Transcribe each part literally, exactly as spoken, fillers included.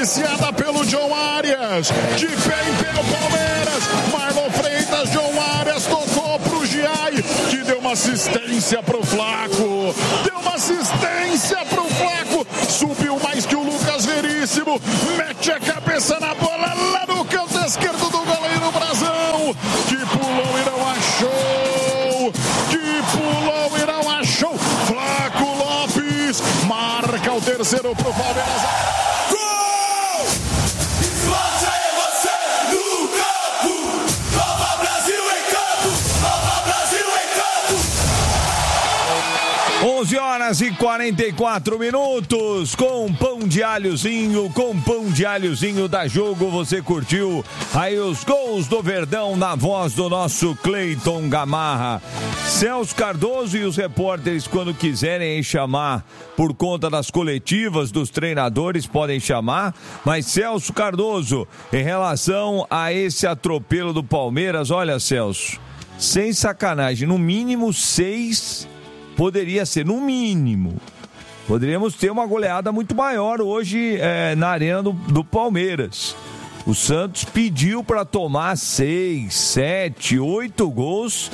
iniciada pelo John Arias. De pé em pé o Palmeiras. Marlon Freitas, John Arias tocou pro Giai, que deu uma assistência pro Flaco. Deu uma assistência pro Flaco. Subiu mais que o Lucas Veríssimo. Mete a cabeça na bola lá no canto esquerdo do goleiro Brazão. Que pulou e não achou. Que pulou e não achou. Flaco Lopes marca o terceiro pro Palmeiras. onze horas e quarenta e quatro minutos, com pão de alhozinho, com pão de alhozinho da Jogo, você curtiu aí os gols do Verdão na voz do nosso Cleiton Gamarra. Celso Cardoso e os repórteres, quando quiserem chamar por conta das coletivas dos treinadores, podem chamar, mas Celso Cardoso, em relação a esse atropelo do Palmeiras, olha, Celso, sem sacanagem, no mínimo seis... Poderia ser, no mínimo. Poderíamos ter uma goleada muito maior hoje é, na arena do, do Palmeiras. O Santos pediu para tomar seis, sete, oito gols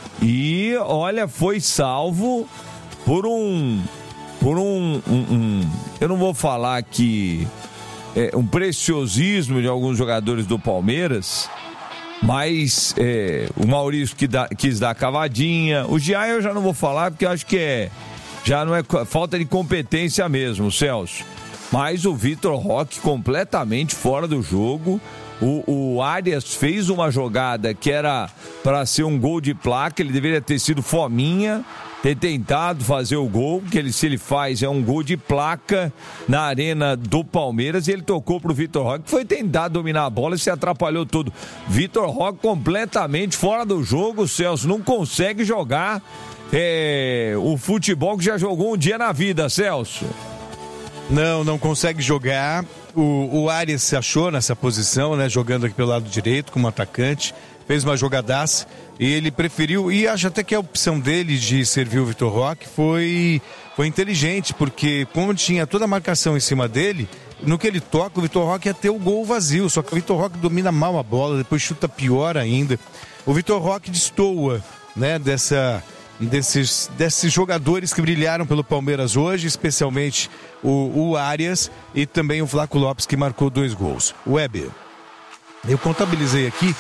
e, olha, foi salvo por um... Por um... um, um eu não vou falar que... É, um preciosismo de alguns jogadores do Palmeiras... Mas é, o Maurício que dá, quis dar a cavadinha. O Giai eu já não vou falar porque eu acho que é já não é falta de competência mesmo, Celso. Mas o Vitor Roque completamente fora do jogo. O, o Arias fez uma jogada que era para ser um gol de placa. Ele deveria ter sido fominha, ter tentado fazer o gol, que ele, se ele faz é um gol de placa na arena do Palmeiras, e ele tocou pro Vitor Roque, que foi tentar dominar a bola e se atrapalhou tudo. Vitor Roque completamente fora do jogo, Celso, não consegue jogar é, o futebol que já jogou um dia na vida, Celso. Não, não consegue jogar. O, o Arias se achou nessa posição, né, jogando aqui pelo lado direito como atacante, fez uma jogadaça e ele preferiu, e acho até que a opção dele de servir o Vitor Roque foi, foi inteligente, porque como tinha toda a marcação em cima dele, no que ele toca, o Vitor Roque ia ter o gol vazio, só que o Vitor Roque domina mal a bola, depois chuta pior ainda. O Vitor Roque destoa, né, dessa... Desses, desses jogadores que brilharam pelo Palmeiras hoje, especialmente o, o Arias e também o Flaco Lopes, que marcou dois gols. Weber, eu contabilizei aqui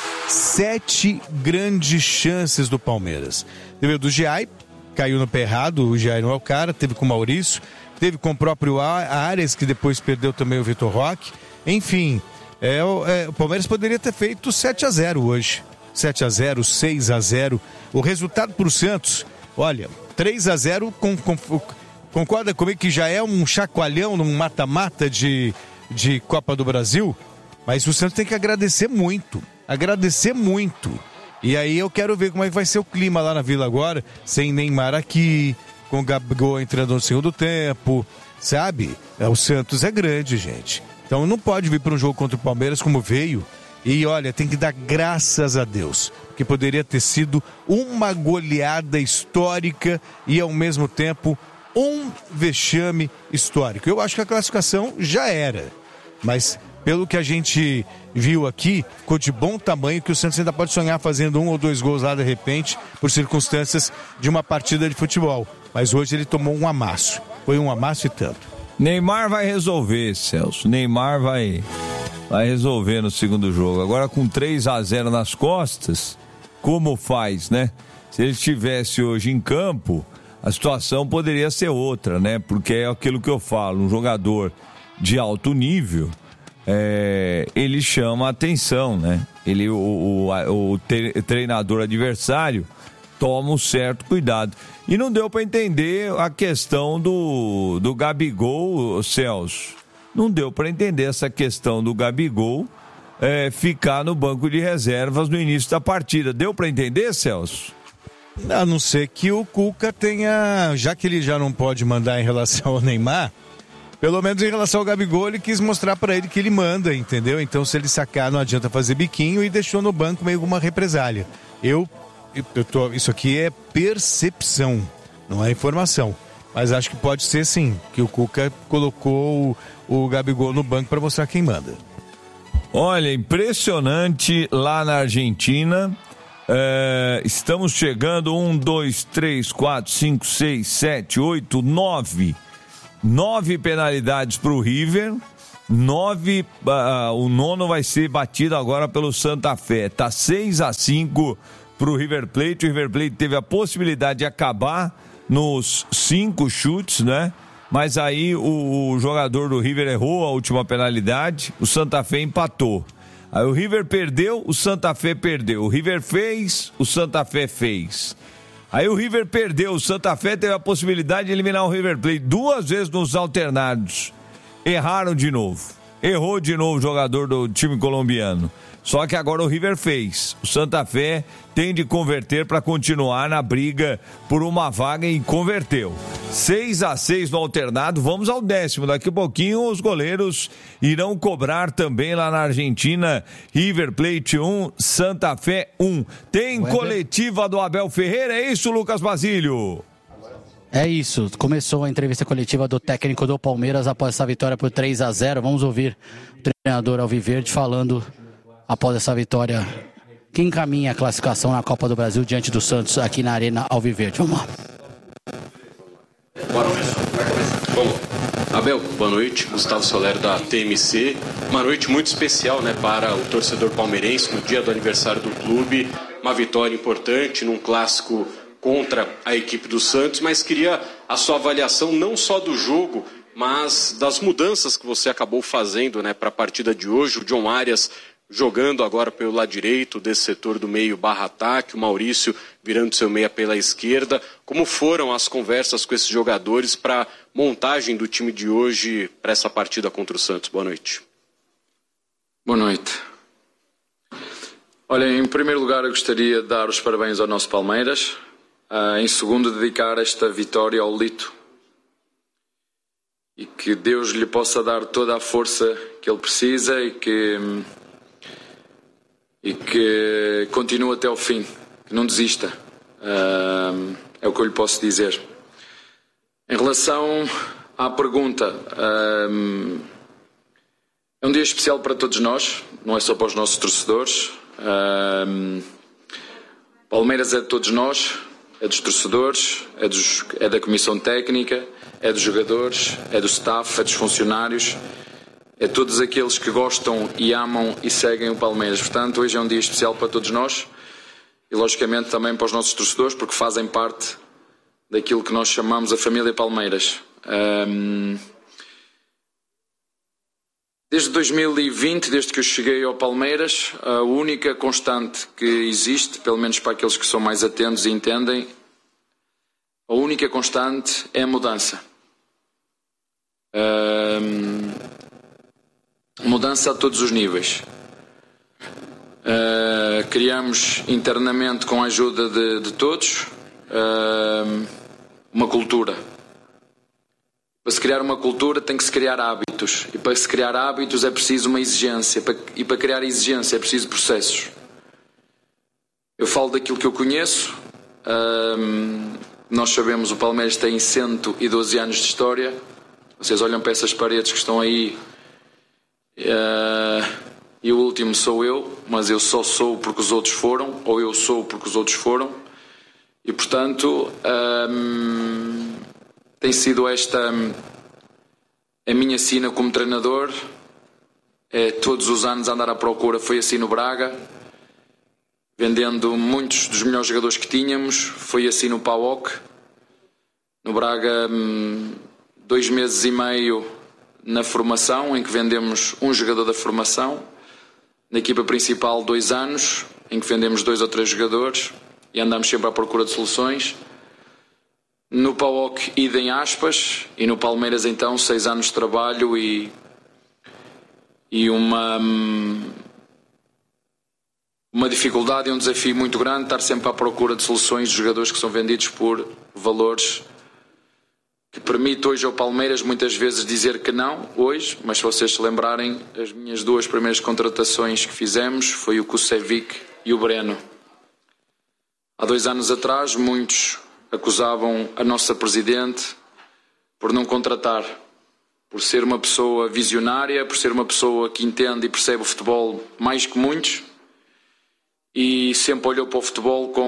sete grandes chances do Palmeiras. Teve o do Giai, caiu no pé errado, o Giai não é o cara, teve com o Maurício, teve com o próprio Arias, que depois perdeu também o Vitor Roque. Enfim, é, é, o Palmeiras poderia ter feito sete a zero hoje. sete a zero, seis a zero. O resultado para o Santos, olha, três a zero, com, com, concorda comigo que já é um chacoalhão num mata-mata de, de Copa do Brasil? Mas o Santos tem que agradecer muito, agradecer muito. E aí eu quero ver como é que vai ser o clima lá na Vila agora, sem Neymar aqui, com o Gabigol entrando no segundo tempo, sabe? O Santos é grande, gente. Então não pode vir para um jogo contra o Palmeiras como veio. E olha, tem que dar graças a Deus, porque poderia ter sido uma goleada histórica e ao mesmo tempo um vexame histórico. Eu acho que a classificação já era, mas pelo que a gente viu aqui, ficou de bom tamanho que o Santos ainda pode sonhar fazendo um ou dois gols lá de repente, por circunstâncias de uma partida de futebol. Mas hoje ele tomou um amasso, foi um amasso e tanto. Neymar vai resolver, Celso, Neymar vai... vai resolver no segundo jogo. Agora com três a zero nas costas, como faz, né? Se ele estivesse hoje em campo, a situação poderia ser outra, né? Porque é aquilo que eu falo, um jogador de alto nível, é, ele chama a atenção, né? Ele, o, o, o treinador adversário toma um certo cuidado. E não deu para entender a questão do, do Gabigol, Celso. Não deu para entender essa questão do Gabigol é, ficar no banco de reservas no início da partida. Deu para entender, Celso? A não ser que o Cuca tenha, já que ele já não pode mandar em relação ao Neymar, pelo menos em relação ao Gabigol, ele quis mostrar para ele que ele manda, entendeu? Então se ele sacar, não adianta fazer biquinho, e deixou no banco meio uma represália. Eu, eu tô, isso aqui é percepção, não é informação. Mas acho que pode ser sim, que o Cuca colocou o, o Gabigol no banco para mostrar quem manda. Olha, impressionante lá na Argentina. É, estamos chegando um, dois, três, quatro, cinco, seis, sete, oito, nove. Nove penalidades para o River. Nove, uh, o nono vai ser batido agora pelo Santa Fé. Tá seis a cinco para o River Plate. O River Plate teve a possibilidade de acabar nos cinco chutes, né? Mas aí o, o jogador do River errou a última penalidade. O Santa Fé empatou. Aí o River perdeu, o Santa Fé perdeu. O River fez, o Santa Fé fez. Aí o River perdeu, o Santa Fé teve a possibilidade de eliminar o River Plate duas vezes nos alternados. Erraram de novo. Errou de novo o jogador do time colombiano. Só que agora o River fez. O Santa Fé tem de converter para continuar na briga por uma vaga e converteu. seis a seis no alternado, vamos ao décimo. Daqui a pouquinho os goleiros irão cobrar também lá na Argentina. River Plate um, Santa Fé um. Tem Weber. Coletiva do Abel Ferreira, é isso, Lucas Basílio? É isso, começou a entrevista coletiva do técnico do Palmeiras após essa vitória por três a zero. Vamos ouvir o treinador Alviverde falando após essa vitória que encaminha a classificação na Copa do Brasil diante do Santos aqui na Arena Alviverde. Vamos lá. Bora começar. Bom, Abel, boa noite. Gustavo Soler da T M C. Uma noite muito especial, né, para o torcedor palmeirense no dia do aniversário do clube. Uma vitória importante num clássico contra a equipe do Santos, mas queria a sua avaliação não só do jogo, mas das mudanças que você acabou fazendo, né, para a partida de hoje. O John Arias jogando agora pelo lado direito desse setor do meio barra ataque, o Maurício virando seu meia pela esquerda. Como foram as conversas com esses jogadores para montagem do time de hoje para essa partida contra o Santos? Boa noite. Boa noite. Olha, em primeiro lugar eu gostaria de dar os parabéns ao nosso Palmeiras. Uh, em segundo, dedicar esta vitória ao Lito. E que Deus lhe possa dar toda a força que ele precisa e que... e que continue até ao fim, que não desista. Uh, é o que eu lhe posso dizer. Em relação à pergunta, uh, é um dia especial para todos nós, não é só para os nossos torcedores. Uh, Palmeiras é de todos nós, é dos torcedores, é, dos, é da comissão técnica, é dos jogadores, é do staff, é dos funcionários. É todos aqueles que gostam e amam e seguem o Palmeiras. Portanto, hoje é um dia especial para todos nós e, logicamente, também para os nossos torcedores, porque fazem parte daquilo que nós chamamos a família Palmeiras. Um, desde dois mil e vinte, desde que eu cheguei ao Palmeiras, a única constante que existe, pelo menos para aqueles que são mais atentos e entendem, a única constante é a mudança. Um, Mudança a todos os níveis. Uh, criamos internamente, com a ajuda de, de todos, uh, uma cultura. Para se criar uma cultura tem que se criar hábitos. E para se criar hábitos é preciso uma exigência. E para criar exigência é preciso processos. Eu falo daquilo que eu conheço. Uh, nós sabemos, o Palmeiras tem cento e doze anos de história. Vocês olham para essas paredes que estão aí. Uh, e o último sou eu, mas eu só sou porque os outros foram, ou eu sou porque os outros foram, e portanto um, tem sido esta a minha sina como treinador. É todos os anos andar à procura. Foi assim no Braga, vendendo muitos dos melhores jogadores que tínhamos. Foi assim no P A O C. No Braga, um, dois meses e meio na formação, em que vendemos um jogador da formação. Na equipa principal, dois anos, em que vendemos dois ou três jogadores e andamos sempre à procura de soluções. No P A O C, idem aspas, e no Palmeiras, então, seis anos de trabalho e, e uma, uma dificuldade e um desafio muito grande, estar sempre à procura de soluções de jogadores que são vendidos por valores que permite hoje ao Palmeiras muitas vezes dizer que não, hoje, mas se vocês se lembrarem, as minhas duas primeiras contratações que fizemos foi o Kusevic e o Breno. Há dois anos atrás, muitos acusavam a nossa Presidente por não contratar, por ser uma pessoa visionária, por ser uma pessoa que entende e percebe o futebol mais que muitos e sempre olhou para o futebol com